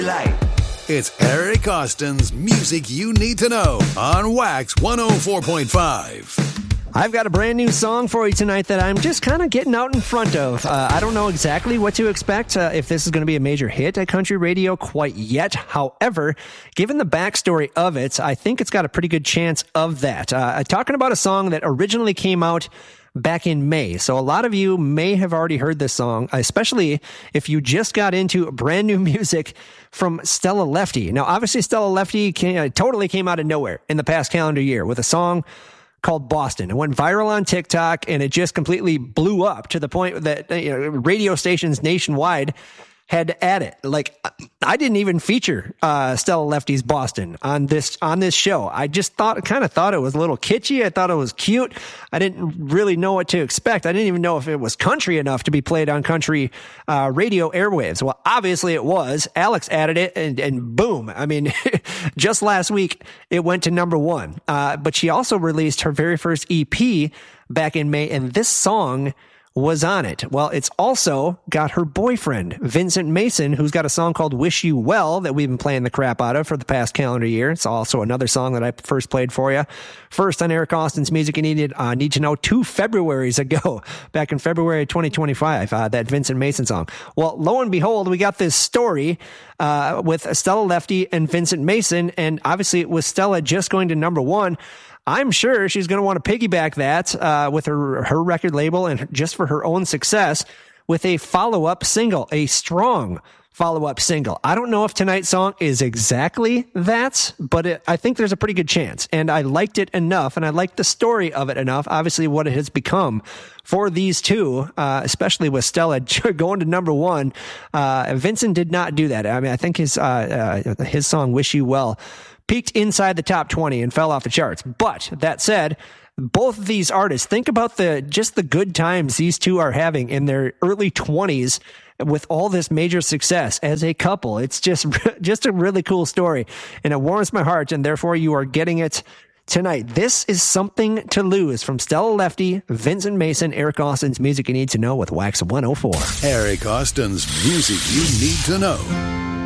It's Eric Austin's Music You Need to Know on Wax 104.5. I've got a brand new song for you tonight that I'm just kind of getting out in front of. I don't know exactly what to expect, if this is going to be a major hit at country radio quite yet. However, given the backstory of it, I think it's got a pretty good chance of that. Talking about a song that originally came out back in May. So a lot of you may have already heard this song, especially if you just got into brand new music from Stella Lefty. Now, obviously, Stella Lefty totally came out of nowhere in the past calendar year with a song called Boston. It went viral on TikTok, and it just completely blew up to the point that radio stations nationwide had at it. Like, I didn't even feature Stella Lefty's Boston on this show. I just thought it was a little kitschy. I thought it was cute. I didn't really know what to expect. I didn't even know if it was country enough to be played on country radio airwaves. Well, obviously it was. Alex added it, and boom. I mean, just last week it went to number one. But she also released her very first EP back in May, and this song was on it. Well, it's also got her boyfriend, Vincent Mason, who's got a song called Wish You Well that we've been playing the crap out of for the past calendar year. It's also another song that I first played for you. First on Eric Austin's Music You Need to Know 2 Februaries ago, back in February 2025, that Vincent Mason song. Well, lo and behold, we got this story with Stella Lefty and Vincent Mason, and obviously with Stella just going to number one. I'm sure she's going to want to piggyback that with her record label and just for her own success with a follow-up single, a strong follow-up single. I don't know if tonight's song is exactly that, but I think there's a pretty good chance. And I liked it enough, and I liked the story of it enough, obviously what it has become for these two, especially with Stella going to number one. Vincent did not do that. I mean, I think his song, Wish You Well, peaked inside the top 20 and fell off the charts. But that said, both of these artists, think about the good times these two are having in their early 20s with all this major success as a couple. It's just a really cool story, and it warms my heart, and therefore you are getting it tonight. This is Something to Lose from Stella Lefty, Vincent Mason, Eric Austin's Music You Need to Know with Wax 104. Eric Austin's Music You Need to Know.